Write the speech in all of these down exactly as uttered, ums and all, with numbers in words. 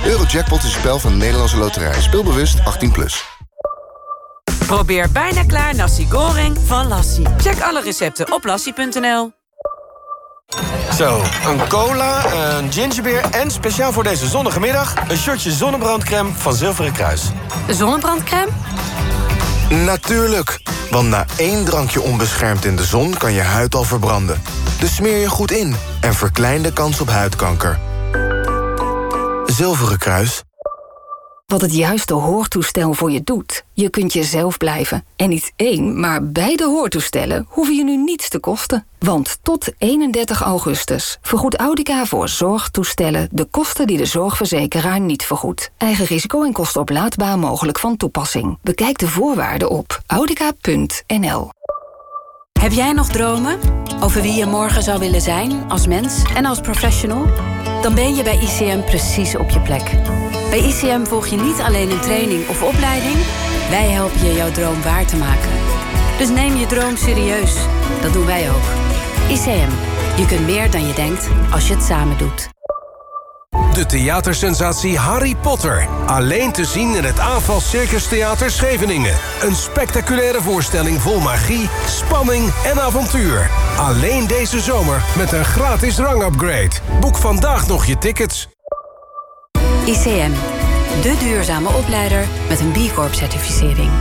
Eurojackpot is een spel van de Nederlandse Loterij. Speelbewust achttien plus. Probeer bijna klaar nasi goreng van Lassie. Check alle recepten op lassie punt n l. Zo, een cola, een gingerbeer en speciaal voor deze zonnige middag... een shotje zonnebrandcrème van Zilveren Kruis. Zonnebrandcrème? Natuurlijk, want na één drankje onbeschermd in de zon kan je huid al verbranden. Dus smeer je goed in en verklein de kans op huidkanker. Zilveren Kruis. Wat het juiste hoortoestel voor je doet. Je kunt jezelf blijven. En niet één, maar beide hoortoestellen hoeven je nu niets te kosten. Want tot eenendertig augustus vergoedt Audica voor zorgtoestellen de kosten die de zorgverzekeraar niet vergoedt. Eigen risico en kosten oplaadbaar mogelijk van toepassing. Bekijk de voorwaarden op audica punt n l. Heb jij nog dromen over wie je morgen zou willen zijn als mens en als professional? Dan ben je bij I C M precies op je plek. Bij I C M volg je niet alleen een training of opleiding. Wij helpen je jouw droom waar te maken. Dus neem je droom serieus. Dat doen wij ook. I C M. Je kunt meer dan je denkt als je het samen doet. De theatersensatie Harry Potter. Alleen te zien in het Aanval Circus Theater Scheveningen. Een spectaculaire voorstelling vol magie, spanning en avontuur. Alleen deze zomer met een gratis rangupgrade. Boek vandaag nog je tickets. I C M. De duurzame opleider met een B Corp certificering.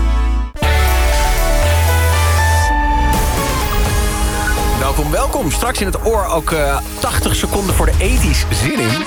Welkom, welkom. Straks in het oor ook uh, tachtig seconden voor de ethisch zin in.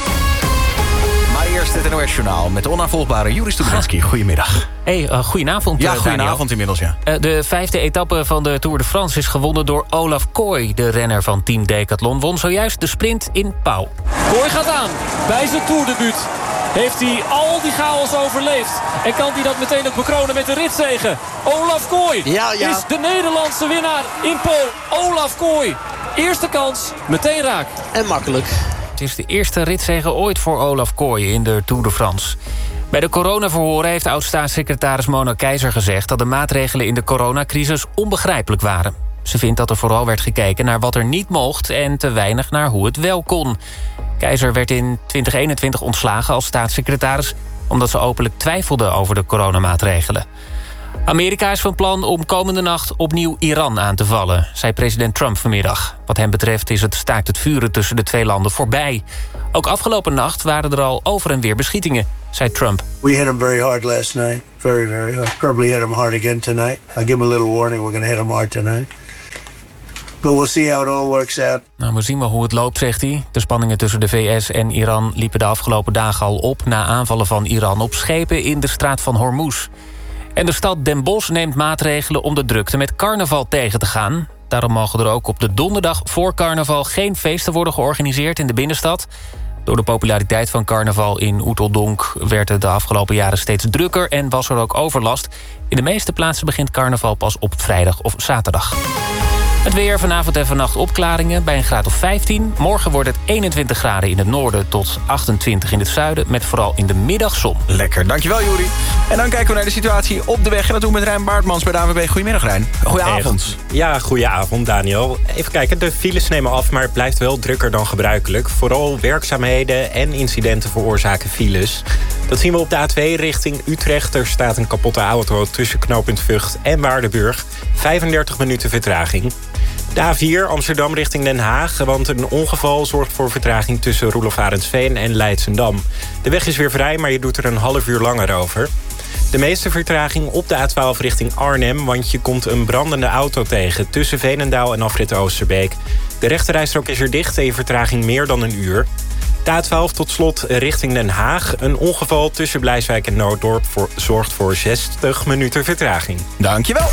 Maar eerst het N O S-journaal met de onafvolgbare Joris Stubenitski. Goedemiddag. Hey, uh, goedenavond. Ja, uh, goedenavond inmiddels, ja. Uh, de vijfde etappe van de Tour de France is gewonnen door Olaf Kooi. De renner van Team Decathlon won zojuist de sprint in Pau. Kooi gaat aan bij zijn Tourdebuut. Heeft hij al die chaos overleefd? En kan hij dat meteen ook bekronen met de ritzege? Olaf Kooi ja, ja. is de Nederlandse winnaar in Pau. Olaf Kooi. Eerste kans, meteen raak. En makkelijk. Het is de eerste ritzege ooit voor Olaf Kooi in de Tour de France. Bij de coronaverhoren heeft oud-staatssecretaris Mona Keizer gezegd dat de maatregelen in de coronacrisis onbegrijpelijk waren. Ze vindt dat er vooral werd gekeken naar wat er niet mocht en te weinig naar hoe het wel kon. Keizer werd in twintig eenentwintig ontslagen als staatssecretaris omdat ze openlijk twijfelde over de coronamaatregelen. Amerika is van plan om komende nacht opnieuw Iran aan te vallen, zei president Trump vanmiddag. Wat hem betreft is het staakt het vuren tussen de twee landen voorbij. Ook afgelopen nacht waren er al over en weer beschietingen, zei Trump. We hit him very hard last night. Very, very hard. Probably hit him hard again tonight. I'll give him a little warning. We're going to hit him hard tonight. But we'll see how it all works out. Nou, we zien wel hoe het loopt, zegt hij. De spanningen tussen de V S en Iran liepen de afgelopen dagen al op na aanvallen van Iran op schepen in de straat van Hormuz. En de stad Den Bosch neemt maatregelen om de drukte met carnaval tegen te gaan. Daarom mogen er ook op de donderdag voor carnaval geen feesten worden georganiseerd in de binnenstad. Door de populariteit van carnaval in Oeteldonk werd het de afgelopen jaren steeds drukker en was er ook overlast. In de meeste plaatsen begint carnaval pas op vrijdag of zaterdag. Het weer, vanavond en vannacht opklaringen bij een graad of vijftien. Morgen wordt het eenentwintig graden in het noorden tot achtentwintig in het zuiden... met vooral in de middag zon. Lekker, dankjewel Juri. En dan kijken we naar de situatie op de weg. En dat doen we met Rijn Baartmans bij de A N W B. Goedemiddag Rijn. Goedenavond. Ja, goedenavond Daniel. Even kijken, de files nemen af, maar het blijft wel drukker dan gebruikelijk. Vooral werkzaamheden en incidenten veroorzaken files. Dat zien we op de A twee richting Utrecht. Er staat een kapotte auto tussen knooppunt Vught en Waardenburg. vijfendertig minuten vertraging. De A vier Amsterdam richting Den Haag, want een ongeval zorgt voor vertraging tussen Roelof Arendsveen en Leidsendam. De weg is weer vrij, maar je doet er een half uur langer over. De meeste vertraging op de A twaalf richting Arnhem, want je komt een brandende auto tegen tussen Veenendaal en afrit Oosterbeek. De rechterrijstrook is er dicht en je vertraging meer dan een uur. De A twaalf tot slot richting Den Haag. Een ongeval tussen Blijswijk en Nooddorp voor, zorgt voor zestig minuten vertraging. Dankjewel.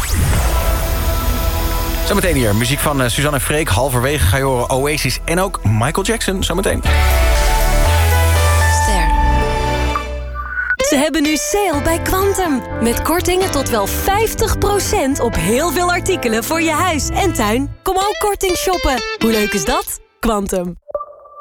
Zometeen hier, muziek van uh, Suzanne en Freek. Halverwege ga je horen Oasis en ook Michael Jackson. Zometeen. Ster. Ze hebben nu sale bij Quantum. Met kortingen tot wel vijftig procent op heel veel artikelen voor je huis en tuin. Kom ook korting shoppen. Hoe leuk is dat? Quantum.